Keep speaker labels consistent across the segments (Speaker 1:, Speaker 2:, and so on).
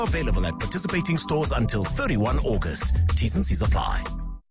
Speaker 1: Available at participating stores until 31 August. T's and C's apply.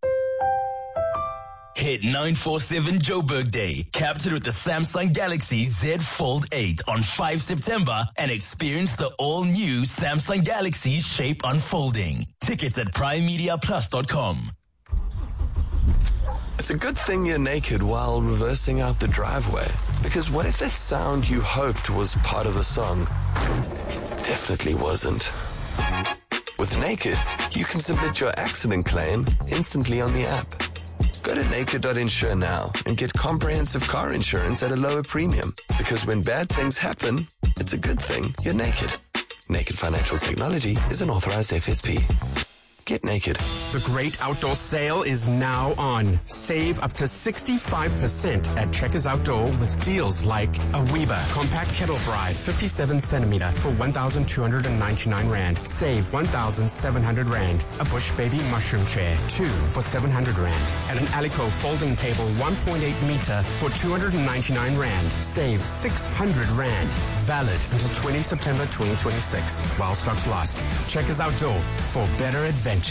Speaker 2: Hit 947 Joburg Day. Captured with the Samsung Galaxy Z Fold 8 on 5 September and experience the all-new Samsung Galaxy Shape Unfolding. Tickets at primemediaplus.com.
Speaker 3: It's a good thing you're naked while reversing out the driveway. Because what if that sound you hoped was part of the song definitely wasn't? With Naked, you can submit your accident claim instantly on the app. Go to naked.insure now and get comprehensive car insurance at a lower premium. Because when bad things happen, it's a good thing you're naked. Naked Financial Technology is an authorized FSP. Get naked.
Speaker 4: The Great Outdoor Sale is now on. Save up to 65% at Checkers Outdoor with deals like a Weber Compact Kettle Bry 57 centimeter for 1,299 Rand. Save 1,700 Rand. A Bush Baby Mushroom Chair, 2 for 700 Rand. And an Alico Folding Table 1.8 meter for 299 Rand. Save 600 Rand. Valid until 20 September 2026 while stocks last. Checkers Outdoor for better adventures.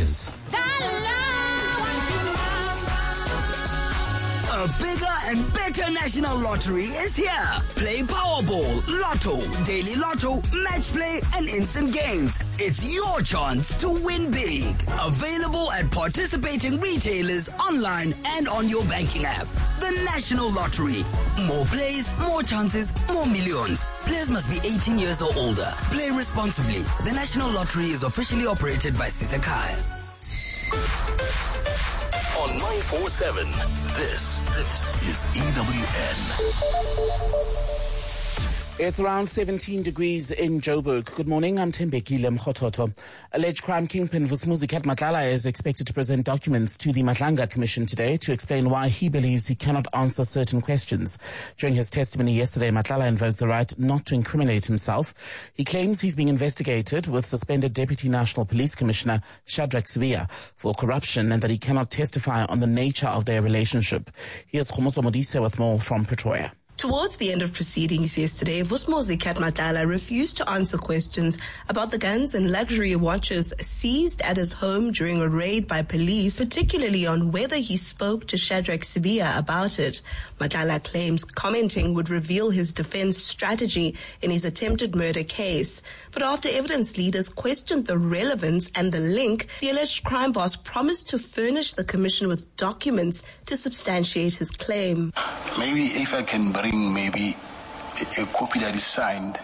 Speaker 5: A bigger and better national lottery is here. Play Powerball, Lotto, Daily Lotto, Match Play, and Instant Games. It's your chance to win big. Available at participating retailers, online, and on your banking app. The National Lottery. More plays, more chances, more millions. Players must be 18 years or older. Play responsibly. The National Lottery is officially operated by Sisekhaya.
Speaker 1: On 947, this is EWN.
Speaker 6: It's around 17 degrees in Joburg. Good morning, I'm Tembekile Mkhototo. Alleged crime kingpin Vusumuzi Kat Matlala is expected to present documents to the Matlanga Commission today to explain why he believes he cannot answer certain questions. During his testimony yesterday, Matlala invoked the right not to incriminate himself. He claims he's being investigated with suspended Deputy National Police Commissioner Shadrack Sibiya for corruption and that he cannot testify on the nature of their relationship. Here's Khomotso Modise with more from Pretoria.
Speaker 7: Towards the end of proceedings yesterday, Vusumuzi Kat Matlala refused to answer questions about the guns and luxury watches seized at his home during a raid by police, particularly on whether he spoke to Shadrack Sibiya about it. Matlala claims commenting would reveal his defense strategy in his attempted murder case. But after evidence leaders questioned the relevance and the link, the alleged crime boss promised to furnish the commission with documents to substantiate his claim.
Speaker 8: Maybe if I can bring maybe a copy that is signed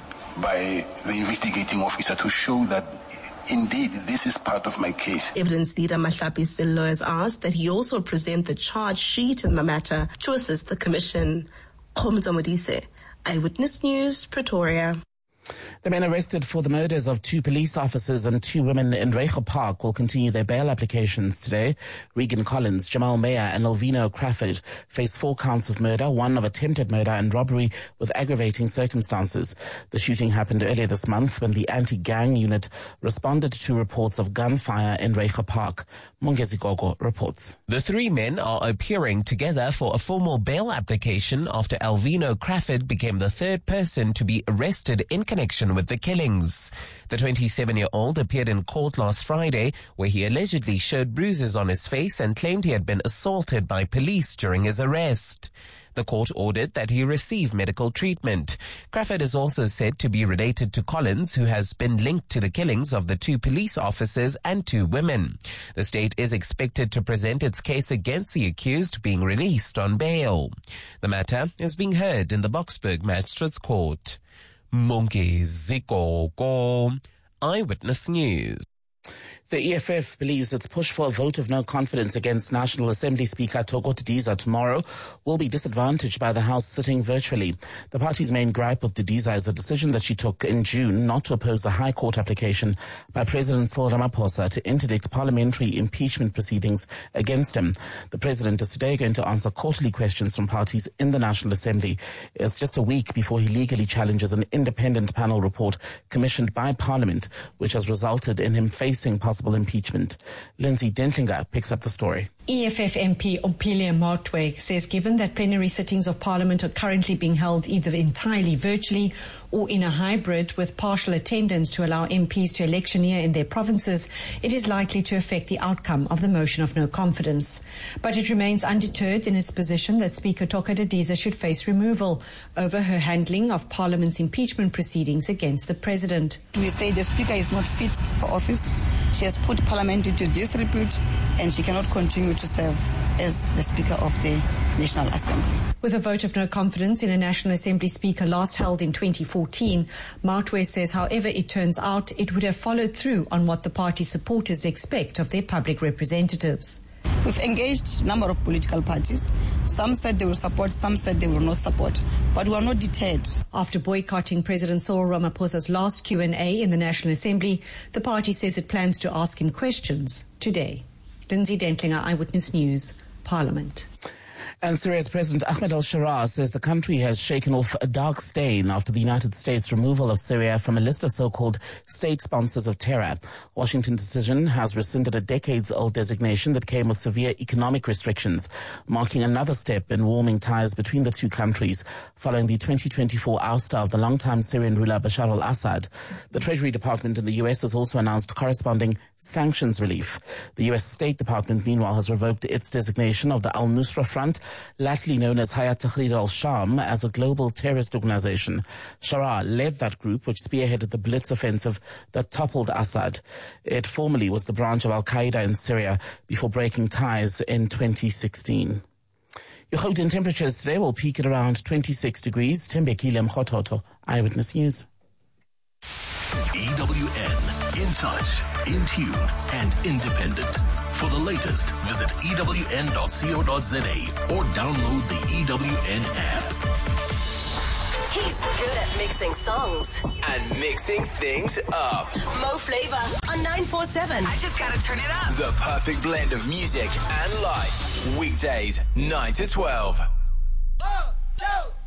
Speaker 8: by the investigating officer to show that indeed this is part of my case.
Speaker 7: Evidence leader Mahlapi Sello has asked that he also present the charge sheet in the matter to assist the commission. Khomotso Modise, Eyewitness News, Pretoria.
Speaker 6: The men arrested for the murders of 2 police officers and 2 women in Reiger Park will continue their bail applications today. Regan Collins, Jamal Meyer and Alvino Crawford face 4 counts of murder, 1 of attempted murder and robbery with aggravating circumstances. The shooting happened earlier this month when the anti-gang unit responded to reports of gunfire in Reiger Park. Mongezi Gogo reports.
Speaker 9: The 3 men are appearing together for a formal bail application after Alvino Crawford became the 3rd person to be arrested in connection with the killings. The 27-year-old appeared in court last Friday where he allegedly showed bruises on his face and claimed he had been assaulted by police during his arrest. The court ordered that he receive medical treatment. Crawford is also said to be related to Collins, who has been linked to the killings of the 2 police officers and 2 women. The state is expected to present its case against the accused being released on bail. The matter is being heard in the Boksburg Magistrates Court. Mongezi Gogo, Eyewitness News.
Speaker 6: The EFF believes its push for a vote of no confidence against National Assembly Speaker Thokothi Diza tomorrow will be disadvantaged by the House sitting virtually. The party's main gripe with Diza is a decision that she took in June not to oppose a High Court application by President Cyril Ramaphosa to interdict parliamentary impeachment proceedings against him. The president is today going to answer quarterly questions from parties in the National Assembly. It's just a week before he legally challenges an independent panel report commissioned by Parliament, which has resulted in him facing possible impeachment. Lindsay Dentlinger picks up the story.
Speaker 10: EFF MP Omphile Motwe says given that plenary sittings of Parliament are currently being held either entirely virtually or in a hybrid with partial attendance to allow MPs to electioneer in their provinces, it is likely to affect the outcome of the motion of no confidence. But it remains undeterred in its position that Speaker Toka Didiza should face removal over her handling of Parliament's impeachment proceedings against the President.
Speaker 11: We say the Speaker is not fit for office. She has put Parliament into disrepute and she cannot continue to serve as the Speaker of the National Assembly.
Speaker 10: With a vote of no confidence in a National Assembly Speaker last held in 2014, Motwe says however it turns out, it would have followed through on what the party supporters expect of their public representatives.
Speaker 11: We've engaged a number of political parties. Some said they will support, some said they will not support, but we are not deterred.
Speaker 10: After boycotting President Cyril Ramaphosa's last Q&A in the National Assembly, the party says it plans to ask him questions today. Lindsay Dentlinger, Eyewitness News, Parliament.
Speaker 6: And Syria's President Ahmed al-Sharaa says the country has shaken off a dark stain after the United States' removal of Syria from a list of so-called state sponsors of terror. Washington's decision has rescinded a decades-old designation that came with severe economic restrictions, marking another step in warming ties between the two countries following the 2024 ouster of the longtime Syrian ruler Bashar al-Assad. The Treasury Department in the U.S. has also announced corresponding sanctions relief. The U.S. State Department, meanwhile, has revoked its designation of the al-Nusra Front, latterly known as Hayat Tahrir al-Sham, as a global terrorist organization. Sharaa led that group, which spearheaded the Blitz offensive that toppled Assad. It formerly was the branch of al-Qaeda in Syria before breaking ties in 2016. Your Gauteng temperatures today will peak at around 26 degrees. Tembekile Mkhototo, Eyewitness News.
Speaker 1: EWN, in touch, in tune, and independent. For the latest, visit ewn.co.za or download the EWN app.
Speaker 12: He's good at mixing songs
Speaker 2: and mixing things up.
Speaker 12: Mo Flavor on 947. I just gotta turn it up.
Speaker 2: The perfect blend of music and life. Weekdays, 9 to 12.
Speaker 5: 1, 2,